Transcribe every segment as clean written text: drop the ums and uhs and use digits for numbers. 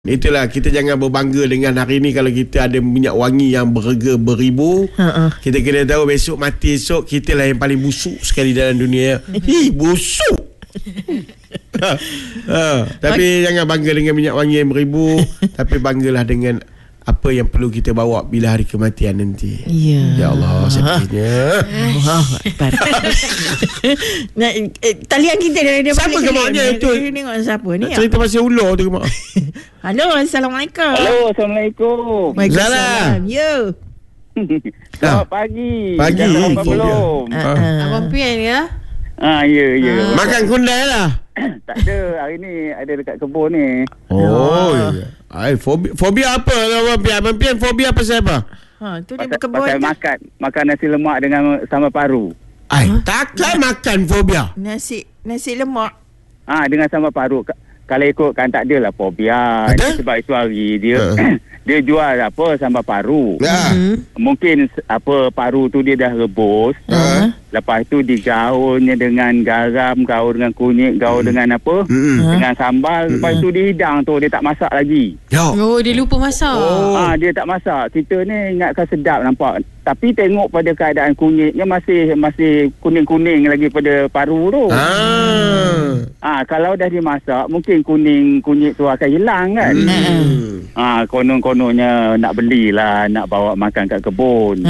Itulah, kita jangan berbangga dengan hari ni. Kalau kita ada minyak wangi yang berharga beribu, kita kena tahu besok mati esok kita lah yang paling busuk sekali dalam dunia. Busuk. Tapi jangan bangga dengan minyak wangi yang beribu, tapi banggalah dengan apa yang perlu kita bawa bila hari kematian nanti. Ya Allah, sedihnya. Talian kita dia siapa gemaknya itu? Tengok siapa ni. Cerita pasal ular tu gemak. Halo, Assalamualaikum. Halo, Assalamualaikum. Waalaikumsalam. Ya. Selamat pagi. Pagi. Dah sampai belum? Abang Pian ya? Ya. Makan kundai lah. Tak ada. Hari ni ada dekat kebun ni. Oh, ya. Fobia apa Abang Pian? Fobia apa siapa? Tu dia Pasal berkebun. makan nasi lemak dengan sambal paru. Takkan makan fobia. Nasi lemak. Dengan sambal paru. Kalau ikutkan tak adalah fobia. Ada? Sebab itu hari dia dia jual sambal paru. Mungkin paru tu dia dah rebus. Lepas tu digaulnya dengan garam, gaul dengan kunyit, gaul dengan dengan sambal. Lepas tu dihidang tu, dia tak masak lagi. Oh, dia lupa masak. Dia tak masak. Kita ni ingatkan sedap nampak. Tapi tengok pada keadaan kunyitnya masih kuning-kuning lagi pada paru tu. Kalau dah dimasak, mungkin kunyit tu akan hilang kan. Konon-kononnya nak belilah, nak bawa makan kat kebun.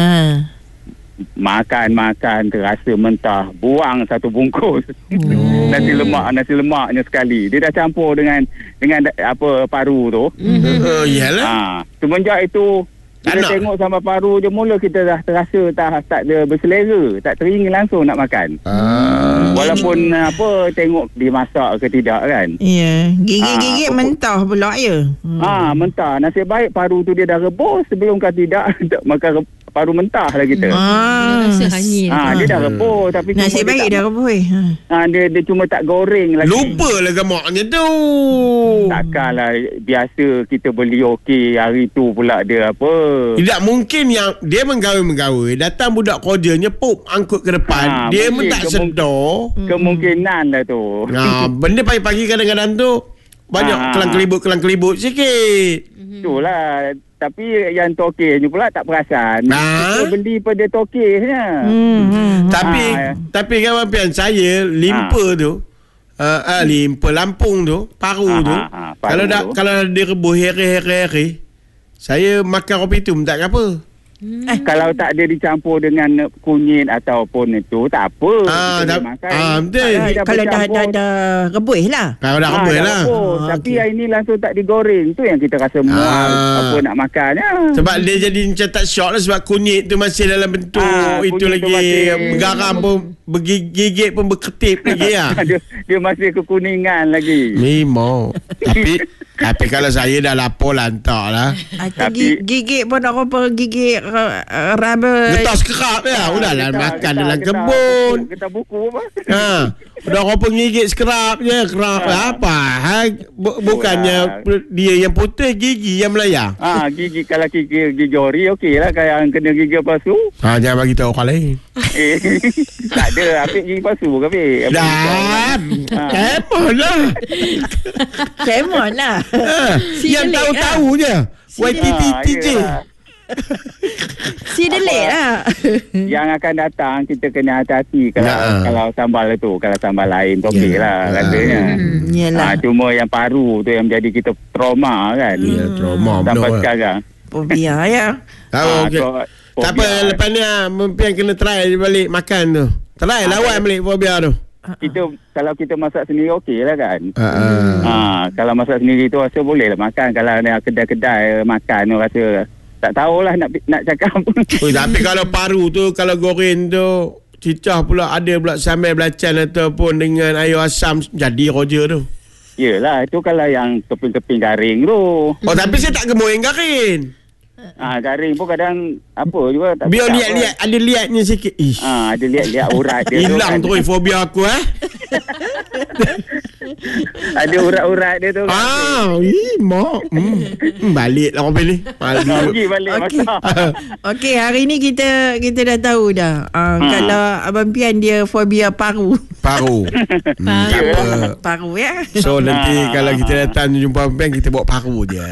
Makan terasa mentah, buang satu bungkus. Nasi lemaknya sekali. Dia dah campur dengan paru tu. Yalah. Semenjak itu kita tengok sambal paru je mula kita dah terasa tak ada berselera, tak teringin langsung nak makan. Walaupun tengok dimasak ke tidak kan. Ya, gigit-gigit mentah pula ya. Mentah. Nasib baik paru tu dia dah rebus. Sebelum kan tidak makan paru mentah lah kita. Rasa hanyir. Dia dah rebus tapi nasib baik dah rebus. Dia cuma tak goreng lagi. Lupa lah gemaknya tu. Takkanlah biasa kita beli okey, hari tu pula dia apa. Tidak mungkin yang dia menggawe-menggawe, datang budak kerjanya pop angkut ke depan. Dia pun tak sedar. Kemungkinan lah tu. Benda pagi-pagi kadang-kadang tu banyak kelang-kelibut sikit. Itulah. Tapi yang tokeh ni pula tak perasan. Kita beli pada tokehnya. Tapi kan Abang Pian, saya limpa tu. Limpa Lampung tu, paru tu. Kalau direbus hari-hari, saya makan kopi tu tak apa. Kalau tak ada dicampur dengan kunyit ataupun itu tak apa. Betul. Kalau dah rebus lah. Kalau dah rebus lah. Tapi hari ni langsung tak digoreng. Tu yang kita rasa mual nak makan. Sebab dia jadi macam tak syok lah. Sebab kunyit tu masih dalam bentuk itu lagi. Garam pun bergigit pun berketip lagi lah. Dia masih kekuningan lagi. Memang. Tapi kalau saya dah lapor lantak lah. Gigit pun nak apa gigit rubber. Getas kerap ya. Udahlah makan dalam kebun. Kita buku apa? Udah apa gigit skerap je. Kerap apa? Bukannya dia yang putih, gigi yang melayar. Gigi kalau gigi ori okey lah. Kalau yang kena gigi palsu. Jangan bagi tahu orang lain. Tak ada. Apik gigi palsu ke Apik? Kemon lah. Yang tahu-tahu je. YTTJ. Si delik lah. Yang akan datang kita kena hati-hati kalau sambal tu. Kalau sambal lain tu okey lah rasanya. Cuma yang paru tu yang menjadi kita trauma kan. Trauma sampai sekarang. Fobia ya. Okay. Tak apa, lepas ni mungkin kena try balik makan tu. Try lawan balik fobia tu. Kalau kita masak sendiri okey lah kan. Kalau masak sendiri tu rasa boleh lah makan. Kalau ada kedai-kedai makan tu rasa tak tahulah nak cakap apa. Tapi kalau paru tu, kalau goreng tu cicah pula, ada pula sambal belacan ataupun dengan air asam, jadi roja tu. Yelah, itu kalau yang keping-keping garing tu. Tapi saya tak gemuk yang garing. Garing pun kadang apa juga tak. Biar liat-liat, ada liatnya sikit. Ada liat-liat urat dia. Hilang tu fobia aku Ada urat-urat dia tu. Mak. Balik lah orang pilih. Pergi balik Okey. masak. Okey, hari ni kita dah tahu dah. Kalau Abang Pian dia fobia paru. Paru. Tak apa. Paru ya. So nanti kalau kita datang jumpa Abang Pian, kita bawa paru je.